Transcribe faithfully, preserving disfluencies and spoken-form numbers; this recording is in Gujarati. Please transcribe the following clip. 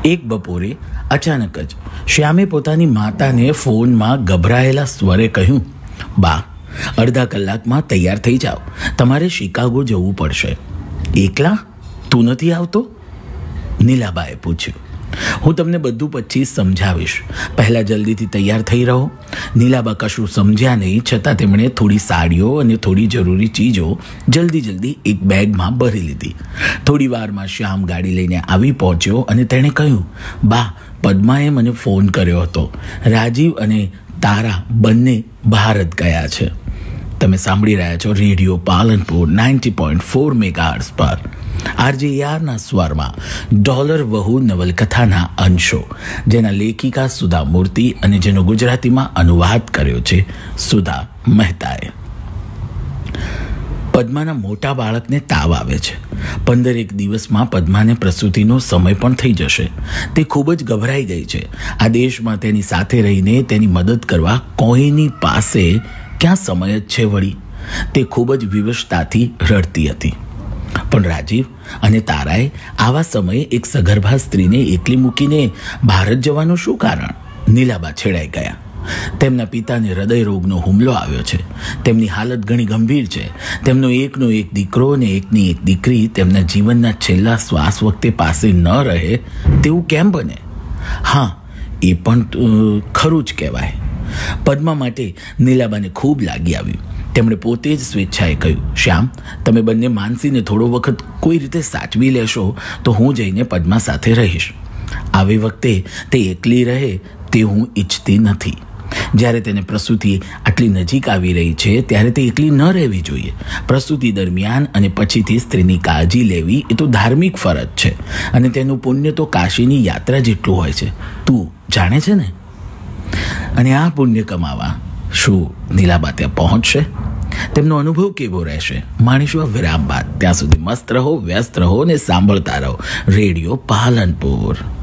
એક બપોરે અચાનક જ શ્યામે પોતાની માતાને ફોનમાં ગભરાયેલા સ્વરે કહ્યું, બા, અડધા કલાકમાં તૈયાર થઈ જાઓ, તમારે શિકાગો જવું પડશે. એકલા? તું નથી આવતો? નીલાબાએ પૂછ્યું. હું તમને બધું પછી સમજાવીશ, પહેલાં જલ્દીથી તૈયાર થઈ રહો. નીલાબા કશું સમજ્યા નહીં, છતાં તેમણે થોડી સાડીઓ અને થોડી જરૂરી ચીજો જલ્દી જલ્દી એક બેગમાં ભરી લીધી. થોડી વારમાં શ્યામ ગાડી લઈને આવી પહોંચ્યો અને તેણે કહ્યું, બા, પદ્માએ મને ફોન કર્યો હતો. રાજીવ અને તારા બંને ભારત ગયા છે. તમે સાંભળી રહ્યા છો radio Palanpur ninety point four megahertz પર આરજે યારના સ્વરમાં ડોલર વહુ નવલકથાના અંશો, જેના લેખિકા સુધા મૂર્તિ અને જેનો ગુજરાતીમાં અનુવાદ કર્યો છે સુધા મહેતાએ. પદ્માના મોટા બાળકને તાવ આવે છે. પંદરેક દિવસમાં પદ્માને પ્રસૂતિનો સમય પણ થઈ જશે. તે ખૂબ જ ગભરાઈ ગઈ છે. આ દેશમાં તેની સાથે રહીને તેની મદદ કરવા કોઈની પાસે ક્યાં સમય જ છે વળી? તે ખૂબ જ વિવશતાથી રડતી હતી. પણ રાજીવ અને તારાએ આવા સમયે એક સગર્ભા સ્ત્રીને એકલી મૂકીને ભારત જવાનું શું કારણ? નીલાબા છેડાઈ ગયા. તેમના પિતાને હૃદય રોગનો હુમલો આવ્યો છે. તેમની હાલત ઘણી ગંભીર છે. તેમનો એકનો એક દીકરો અને એકની એક દીકરી તેમના જીવનના છેલ્લા શ્વાસ વખતે પાસે ન રહે તેવું કેમ બને? હા, એ પણ ખરું જ કહેવાય. પદ્મા માટે નીલાબાને ખૂબ લાગી આવ્યું. તેમણે પોતે જ સ્વેચ્છાએ કહ્યું, શ્યામ, તમે બંને માનસીને થોડો વખત કોઈ રીતે સાચવી લેશો તો હું જઈને પદ્મા સાથે રહીશ. આવી વખતે તે એકલી રહે તે હું ઈચ્છતી નથી. જ્યારે તેને પ્રસૂતિ આટલી નજીક આવી રહી છે ત્યારે તે એકલી ન રહેવી જોઈએ. પ્રસૂતિ દરમિયાન અને પછીથી સ્ત્રીની કાળજી લેવી એ તો ધાર્મિક ફરજ છે અને તેનું પુણ્ય તો કાશીની યાત્રા જેટલું હોય છે. તું જાણે છે ને? અને આ પુણ્ય કમાવા શું નીલાબા ત્યાં પહોંચશે? તેમનો અનુભવ કેવો રહેશે? માણીશું વિરામ બાદ. ત્યાં સુધી મસ્ત રહો, વ્યસ્ત રહો અને સાંભળતા રહો રેડિયો પાલનપુર.